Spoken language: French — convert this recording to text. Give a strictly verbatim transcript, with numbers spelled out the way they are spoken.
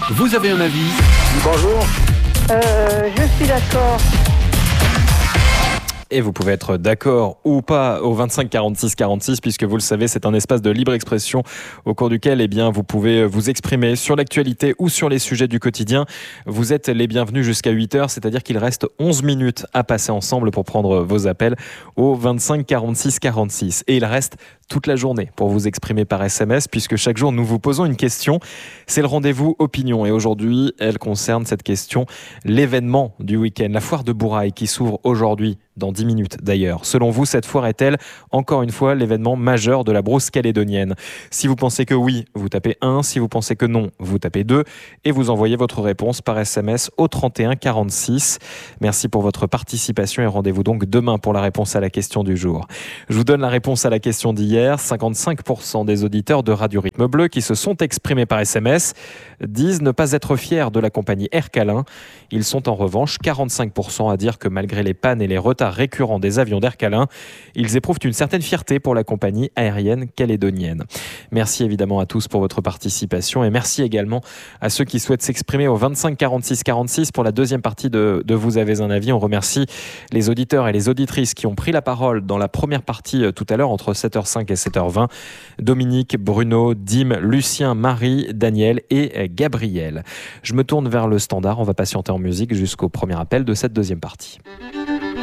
Vous avez un avis? Bonjour. Euh, je suis d'accord. Et vous pouvez être d'accord ou pas au vingt-cinq quarante-six quarante-six, puisque vous le savez, c'est un espace de libre expression au cours duquel eh bien, vous pouvez vous exprimer sur l'actualité ou sur les sujets du quotidien. Vous êtes les bienvenus jusqu'à huit heures, c'est-à-dire qu'il reste onze minutes à passer ensemble pour prendre vos appels au vingt-cinq quarante-six quarante-six. Et il reste toute la journée pour vous exprimer par S M S, puisque chaque jour nous vous posons une question. C'est le rendez-vous opinion. Et aujourd'hui, elle concerne cette question, l'événement du week-end, la foire de Bourail qui s'ouvre aujourd'hui, dans dix minutes d'ailleurs. Selon vous, cette foire est-elle, encore une fois, l'événement majeur de la brousse calédonienne? Si vous pensez que oui, vous tapez un. Si vous pensez que non, vous tapez deux. Et vous envoyez votre réponse par S M S au trente et un quarante-six. Merci pour votre participation et rendez-vous donc demain pour la réponse à la question du jour. Je vous donne la réponse à la question d'hier. cinquante-cinq pour cent des auditeurs de Radio Rythme Bleu qui se sont exprimés par S M S disent ne pas être fiers de la compagnie Air Calin. Ils sont en revanche quarante-cinq pour cent à dire que malgré les pannes et les retards récurrents des avions d'Air Calin, ils éprouvent une certaine fierté pour la compagnie aérienne calédonienne. Merci évidemment à tous pour votre participation et merci également à ceux qui souhaitent s'exprimer au vingt-cinq quarante-six quarante-six pour la deuxième partie de, de Vous avez un avis. On remercie les auditeurs et les auditrices qui ont pris la parole dans la première partie tout à l'heure entre sept heures cinq et sept heures vingt. Dominique, Bruno, Dim, Lucien, Marie, Daniel et Gabriel. Je me tourne vers le standard. On va patienter en musique jusqu'au premier appel de cette deuxième partie.